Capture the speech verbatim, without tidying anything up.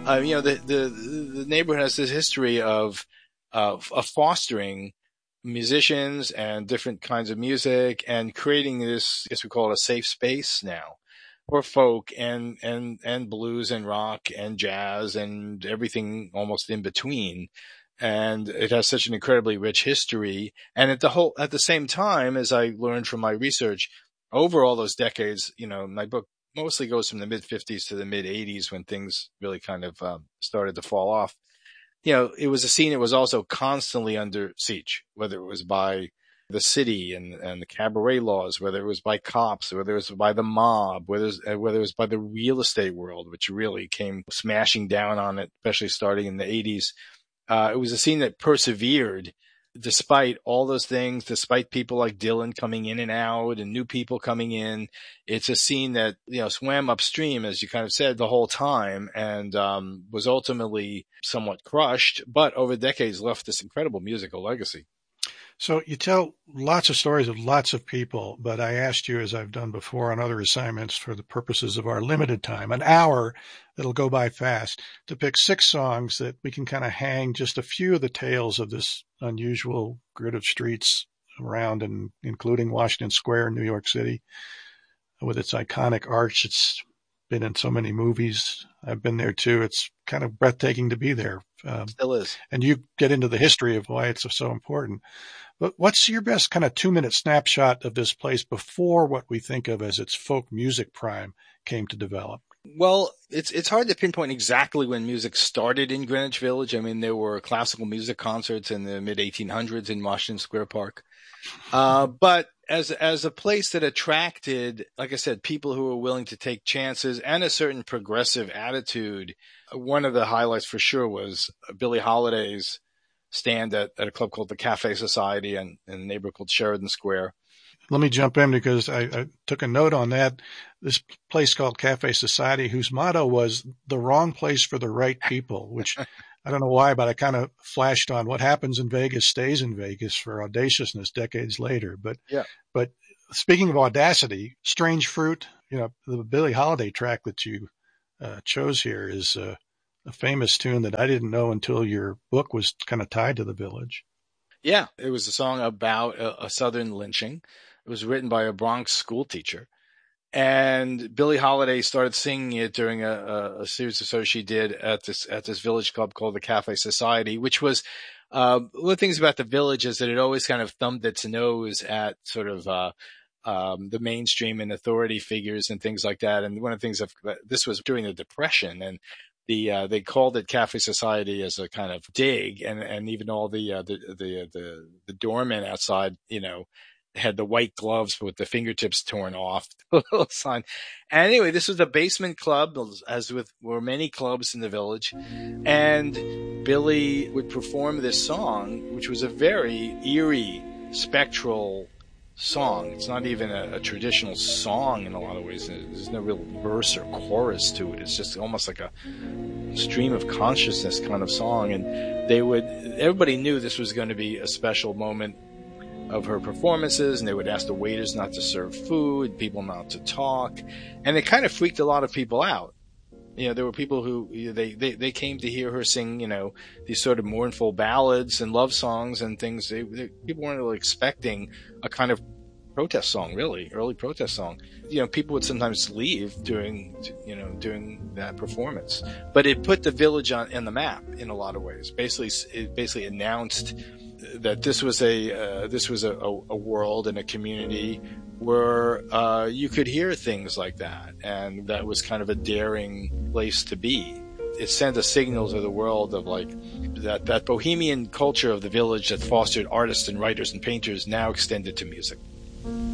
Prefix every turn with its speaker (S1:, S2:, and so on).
S1: Uh, you know, the, the the neighborhood has this history of of, of fostering musicians and different kinds of music and creating this, I guess we call it a safe space now for folk and and and blues and rock and jazz and everything almost in between. And it has such an incredibly rich history. And at the whole, at the same time, as I learned from my research over all those decades, you know, my book mostly goes from the mid fifties to the mid eighties when things really kind of um, started to fall off. You know, it was a scene that was also constantly under siege, whether it was by the city and, and the cabaret laws, whether it was by cops, whether it was by the mob, whether it was, whether it was by the real estate world, which really came smashing down on it, especially starting in the eighties. Uh, it was a scene that persevered despite all those things, despite people like Dylan coming in and out and new people coming in. It's a scene that, you know, swam upstream, as you kind of said, the whole time, and um, was ultimately somewhat crushed, but over decades left this incredible musical legacy.
S2: So you tell lots of stories of lots of people, but I asked you, as I've done before on other assignments for the purposes of our limited time, an hour that'll go by fast, to pick six songs that we can kind of hang just a few of the tales of this unusual grid of streets around, and including Washington Square in New York City with its iconic arch. It's been in so many movies. I've been there too. It's kind of breathtaking to be there. Um,
S1: Still is.
S2: And you get into the history of why it's so important. But what's your best kind of two-minute snapshot of this place before what we think of as its folk music prime came to develop?
S1: Well, it's it's hard to pinpoint exactly when music started in Greenwich Village. I mean, there were classical music concerts in the mid eighteen hundreds in Washington Square Park. Uh, but as as a place that attracted, like I said, people who were willing to take chances and a certain progressive attitude, one of the highlights for sure was Billie Holiday's stand at, at a club called the Cafe Society in, in a neighborhood called Sheridan Square.
S2: Let me jump in because I, I took a note on that. This place called Cafe Society, whose motto was the wrong place for the right people, which I don't know why, but I kind of flashed on what happens in Vegas stays in Vegas for audaciousness decades later. But,
S1: yeah.
S2: But speaking of audacity, Strange Fruit, you know, the Billie Holiday track that you uh, chose here is uh, a famous tune that I didn't know until your book was kind of tied to the village.
S1: Yeah, it was a song about a, a Southern lynching. It was written by a Bronx school teacher. And Billie Holiday started singing it during a, a, a series of shows she did at this at this village club called the Cafe Society, which was uh, one of the things about the village is that it always kind of thumbed its nose at sort of uh, um, the mainstream and authority figures and things like that. And one of the things of this was during the Depression, and the uh, they called it Cafe Society as a kind of dig, and and even all the uh, the the the, the doormen outside, you know, had the white gloves with the fingertips torn off, little sign. And anyway, this was a basement club, as with were many clubs in the village. And Billie would perform this song, which was a very eerie, spectral song. It's not even a, a traditional song in a lot of ways. There's no real verse or chorus to it. It's just almost like a stream of consciousness kind of song. And they would, everybody knew this was going to be a special moment of her performances, and they would ask the waiters not to serve food, people not to talk, and it kind of freaked a lot of people out. You know, there were people who, you know, they, they, they came to hear her sing, you know, these sort of mournful ballads and love songs and things. They, they, people weren't really expecting a kind of protest song, really, early protest song. You know, people would sometimes leave during, you know, during that performance. But it put the village on, on the map in a lot of ways. Basically, it basically announced that this was a uh, this was a, a world and a community where uh, you could hear things like that, and that was kind of a daring place to be. It sent a signal to the world of like that that bohemian culture of the village that fostered artists and writers and painters now extended to music.